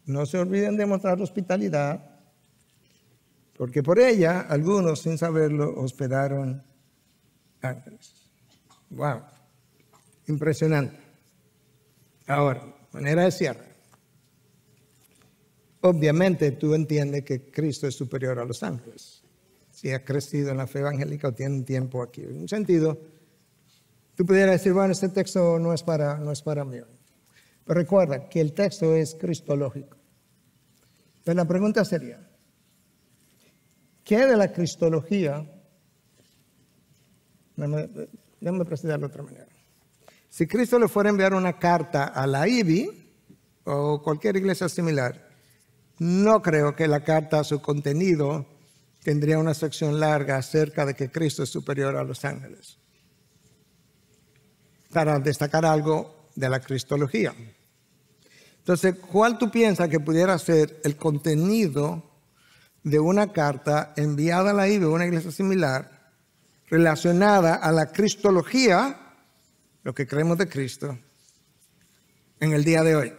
no se olviden de mostrar hospitalidad, porque por ella algunos, sin saberlo, hospedaron ángeles. Wow, impresionante. Ahora, manera de cierre. Obviamente tú entiendes que Cristo es superior a los ángeles. Si has crecido en la fe evangélica o tiene un tiempo aquí. En un sentido, tú pudieras decir, bueno, este texto no es para mí. Pero recuerda que el texto es cristológico. Entonces la pregunta sería, ¿qué de la cristología? Déjame proceder de otra manera. Si Cristo le fuera a enviar una carta a la IBI o cualquier iglesia similar, no creo que la carta, su contenido, tendría una sección larga acerca de que Cristo es superior a los ángeles, para destacar algo de la cristología. Entonces, ¿cuál tú piensas que pudiera ser el contenido de una carta enviada a la IBI o una iglesia similar relacionada a la cristología, lo que creemos de Cristo, en el día de hoy?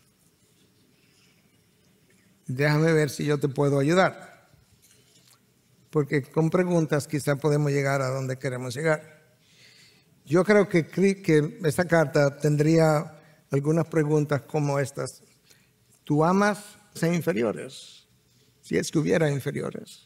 Déjame ver si yo te puedo ayudar, porque con preguntas quizá podemos llegar a donde queremos llegar. Yo creo que esta carta tendría algunas preguntas como estas. ¿Tú amas a inferiores? Si es que hubiera inferiores.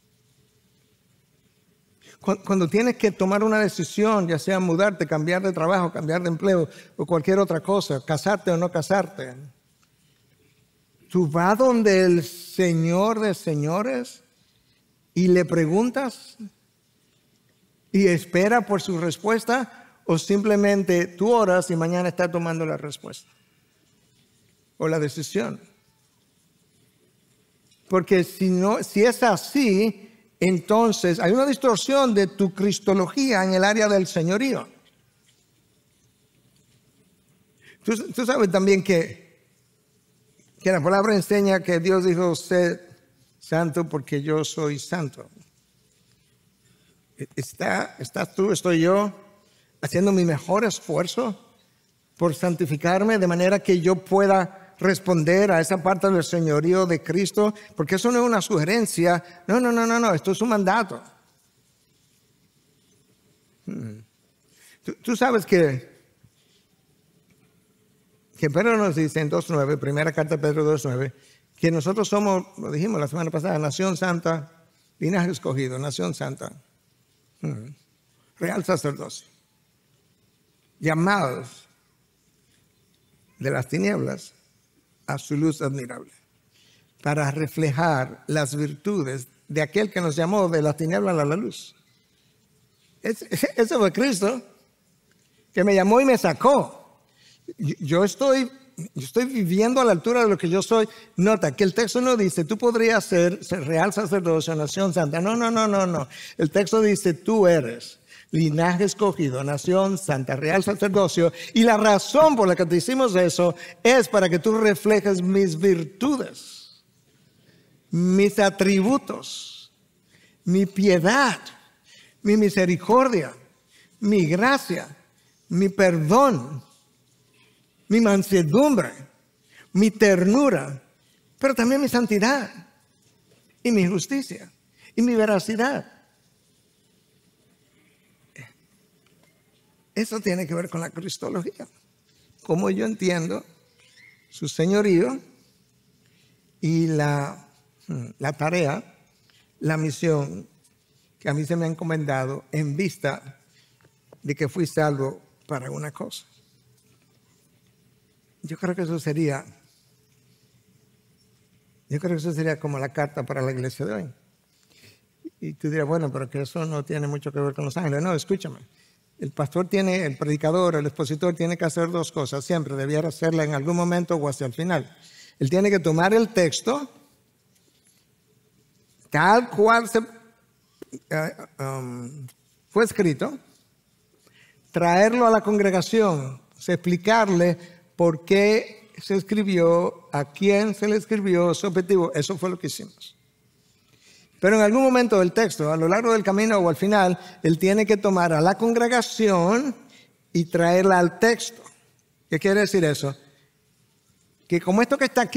Cuando tienes que tomar una decisión, ya sea mudarte, cambiar de trabajo, cambiar de empleo o cualquier otra cosa, casarte o no casarte, tú vas donde el Señor de señores y le preguntas y espera por su respuesta, o simplemente tú oras y mañana está tomando la respuesta o la decisión. Porque si es así, entonces hay una distorsión de tu cristología en el área del señorío. Tú sabes también que la palabra enseña que Dios dijo, sé santo porque yo soy santo. ¿Estás tú, estoy yo, haciendo mi mejor esfuerzo por santificarme de manera que yo pueda responder a esa parte del señorío de Cristo? Porque eso no es una sugerencia. No, esto es un mandato. Tú sabes que Pedro nos dice en 2.9, primera carta de Pedro 2.9, que nosotros somos, lo dijimos la semana pasada, nación santa, linaje escogido, nación santa, real sacerdocio, llamados de las tinieblas a su luz admirable, para reflejar las virtudes de aquel que nos llamó de las tinieblas a la luz. Eso fue Cristo, que me llamó y me sacó. Yo estoy viviendo a la altura de lo que yo soy. Nota que el texto no dice, tú podrías ser real sacerdocio, nación santa. No. El texto dice, tú eres linaje escogido, nación santa, real sacerdocio. Y la razón por la que te hicimos eso es para que tú reflejes mis virtudes, mis atributos, mi piedad, mi misericordia, mi gracia, mi perdón, mi mansedumbre, mi ternura, pero también mi santidad y mi justicia y mi veracidad. Eso tiene que ver con la cristología. Como yo entiendo su señorío y la tarea, la misión que a mí se me ha encomendado en vista de que fui salvo para una cosa. Yo creo que eso sería como la carta para la iglesia de hoy. Y tú dirás, bueno, pero que eso no tiene mucho que ver con los ángeles. No, escúchame. El predicador, el expositor tiene que hacer dos cosas. Siempre debiera hacerla en algún momento o hacia el final. Él tiene que tomar el texto tal cual fue escrito, traerlo a la congregación, explicarle por qué se escribió, a quién se le escribió, su objetivo. Eso fue lo que hicimos. Pero en algún momento del texto, a lo largo del camino o al final, él tiene que tomar a la congregación y traerla al texto. ¿Qué quiere decir eso? Que como esto que está aquí